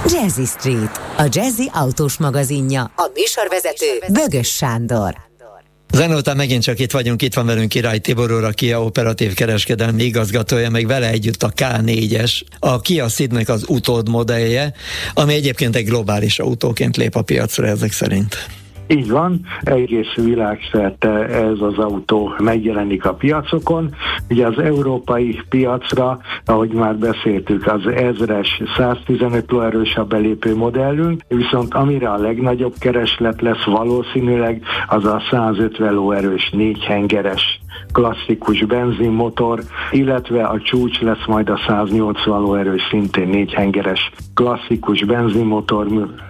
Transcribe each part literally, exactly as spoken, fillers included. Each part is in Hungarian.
Jazzy Street, a Jazzy autós magazinja, a műsorvezető Bögös Sándor. Zene után megint csak itt vagyunk, itt van velünk Király Tibor úr, a Kia operatív kereskedelmi igazgatója, meg vele együtt a ká négyes, a Kia Ceed-nek az utód modellje, ami egyébként egy globális autóként lép a piacra ezek szerint. Így van, egész világszerte ez az autó megjelenik a piacokon. Ugye az európai piacra, ahogy már beszéltük, az ezres száztizenöt lóerős a belépő modellünk, viszont amire a legnagyobb kereslet lesz valószínűleg, az a százötven lóerős négyhengeres klasszikus benzinmotor, illetve a csúcs lesz majd a száznyolcvan lóerős szintén négyhengeres klasszikus benzinmotor.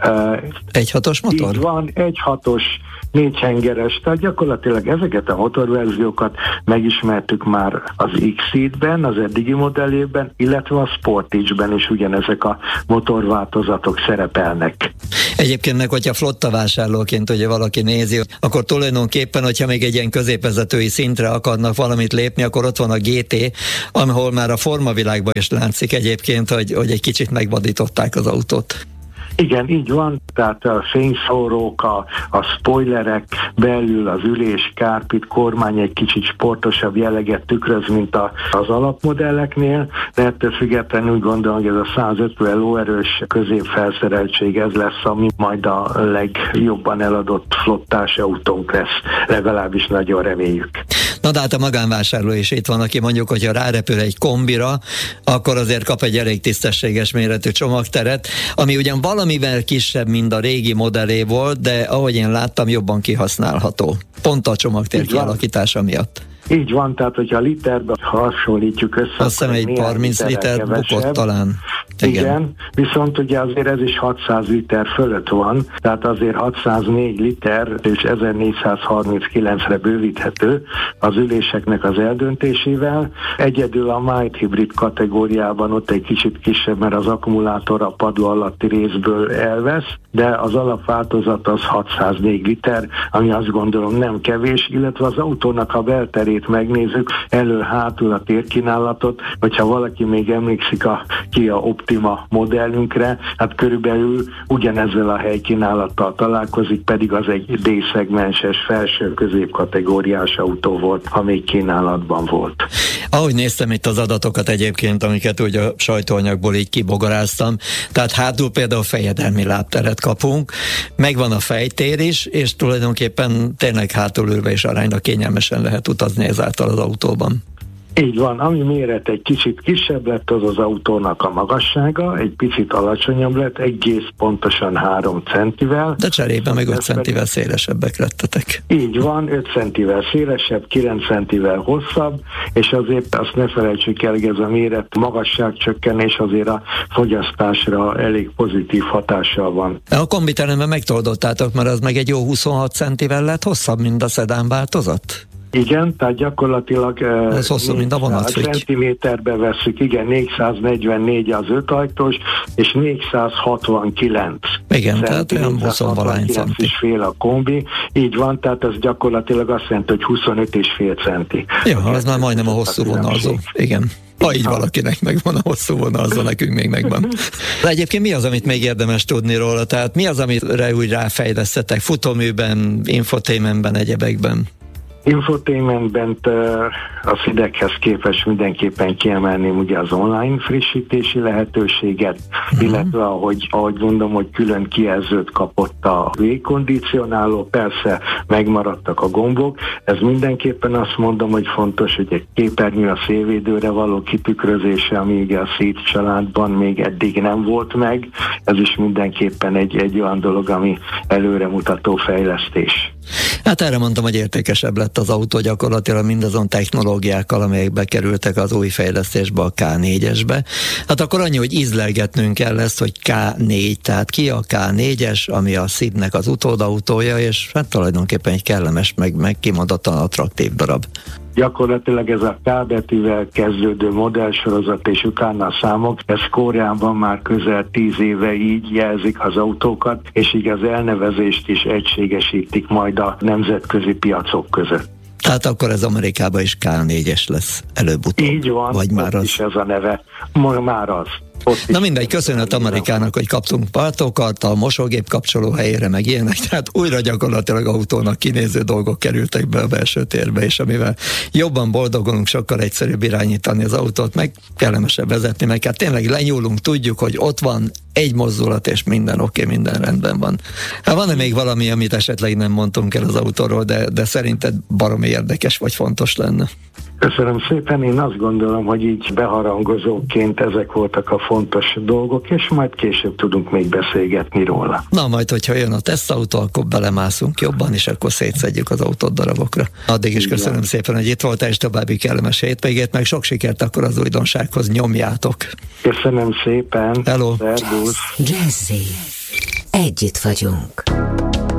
Egy hatos motor? Így van, egy hatos négyhengeres, tehát gyakorlatilag ezeket a motorverziókat megismertük már az X-Ceed-ben, az eddigi modellében, illetve a Sportage-ben is ugyanezek a motorváltozatok szerepelnek. Egyébként meg, hogyha flotta vásárlóként ugye valaki nézi, akkor tulajdonképpen, hogyha még egy ilyen középvezetői szintre akarnak valamit lépni, akkor ott van a gé té, ahol már a formavilágban is látszik egyébként, hogy, hogy egy kicsit megvadították az autót. Igen, így van, tehát a fényszórók, a, a spoilerek, belül az ülés, kárpit, kormány egy kicsit sportosabb jelleget tükröz, mint a, az alapmodelleknél, de ettől függetlenül úgy gondolom, hogy ez a százötven lóerős középfelszereltség, ez lesz, ami majd a legjobban eladott flottás autónk lesz, legalábbis nagyon reméljük. Na de hát a magánvásárló is itt van, aki mondjuk, hogyha rárepül egy kombira, akkor azért kap egy elég tisztességes méretű csomagteret, ami ugyan valamivel kisebb, mint a régi modellé volt, de ahogy én láttam, jobban kihasználható. Pont a csomagtér kialakítása miatt. Így van, tehát hogyha literbe hasonlítjuk össze, azt hiszem egy harminc liter bukott talán. Igen. Igen, viszont ugye azért ez is hatszáz liter fölött van, tehát azért hatszáznégy liter és ezernégyszázharminckilencre bővíthető az üléseknek az eldöntésével. Egyedül a mild hibrid kategóriában ott egy kicsit kisebb, mert az akkumulátor a padló alatti részből elvesz, de az alapváltozat az hatszáznégy liter, ami azt gondolom nem kevés, illetve az autónak a belterét megnézzük, elől-hátul a térkínálatot, hogyha valaki még emlékszik a Kia Optima modellünkre, hát körülbelül ugyanezzel a helykínálattal találkozik, pedig az egy D-szegmenses felső középkategóriás autó volt, ami kínálatban volt. Ahogy néztem itt az adatokat egyébként, amiket ugye a sajtóanyagból így kibogaráztam, tehát hátul például fejedelmi lábteret kapunk, megvan a fejtér is, és tulajdonképpen tényleg hátulülve is aránylag kényelmesen lehet utazni ezáltal az autóban. Így van, ami méret egy kicsit kisebb lett, az az autónak a magassága, egy picit alacsonyabb lett, egész pontosan három centivel. De cserében meg öt centivel szélesebbek lettetek. Így van, öt centivel szélesebb, kilenc centivel hosszabb, és azért azt ne felejtsük el, hogy ez a méret magasságcsökkenés azért a fogyasztásra elég pozitív hatással van. A kombiteremben megtoldottátok, mert az meg egy jó huszonhat centivel lett hosszabb, mint a szedán változat? Igen, tehát gyakorlatilag ez hosszú, mint a vonatfügy. Centiméterbe veszük, igen, négyszáznegyvennégy az öt ajtós, és négyszázhatvankilenc. Igen, tehát olyan huszonvalány centi. És fél a kombi, így van, tehát ez gyakorlatilag azt jelenti, hogy huszonöt és fél centi. Jó, az már majdnem a hosszú vonalzó. Igen. Ha így valakinek megvan a hosszú vonalzó, nekünk még megvan. De egyébként mi az, amit még érdemes tudni róla? Tehát mi az, amire úgy ráfejlesztetek futóműben, infotainmentben, egyebekben? Infotainmentben a Ceedekhez képest mindenképpen kiemelném ugye az online frissítési lehetőséget, uh-huh. illetve ahogy, ahogy mondom, hogy külön kijelzőt kapott a légkondicionáló, persze megmaradtak a gombok, ez mindenképpen azt mondom, hogy fontos, hogy egy képernyő a szélvédőre való kitükrözése, ami ugye a Ceed családban még eddig nem volt meg, ez is mindenképpen egy, egy olyan dolog, ami előremutató fejlesztés. Hát erre mondtam, hogy értékesebb lett az autó gyakorlatilag mindazon technológiákkal, amelyek bekerültek az új fejlesztésbe, a ká négyesbe. Hát akkor annyi, hogy ízlelgetnünk kell ezt, hogy ká négy, tehát ki a ká négyes, ami a Ceednek az utódautója, és hát tulajdonképpen egy kellemes, meg, meg kimondottan attraktív darab. Gyakorlatilag ez a K betűvel kezdődő modellsorozat és utána a számok, ez Koreában már közel tíz éve így jelzik az autókat, és így az elnevezést is egységesítik majd a nemzetközi piacok között. Tehát akkor ez Amerikában is ká négyes lesz előbb-utóbb. Így van, vagy már az? is ez a neve, már az. Na mindegy, köszönet Amerikának, hogy kaptunk partokat, a mosógép kapcsoló helyére, meg ilyenek, tehát újra gyakorlatilag autónak kinéző dolgok kerültek be a belső térbe, és amivel jobban boldogulunk, sokkal egyszerűbb irányítani az autót, meg kellemesebb vezetni, meg hát tényleg lenyúlunk, tudjuk, hogy ott van egy mozdulat, és minden oké, okay, minden rendben van. Hát van-e még valami, amit esetleg nem mondtunk el az autóról, de, de szerinted baromi érdekes vagy fontos lenne? Köszönöm szépen, én azt gondolom, hogy így beharangozóként ezek voltak a fontos dolgok, és majd később tudunk még beszélgetni róla. Na majd, hogyha jön a tesztautó, akkor belemászunk jobban, és akkor szétszedjük az autót darabokra. Addig is köszönöm Igen. szépen, hogy itt voltál, és további kellemes hétvégét, meg sok sikert akkor az újdonsághoz, nyomjátok. Köszönöm szépen. Hello. Szervusz. Jazzy. Együtt vagyunk.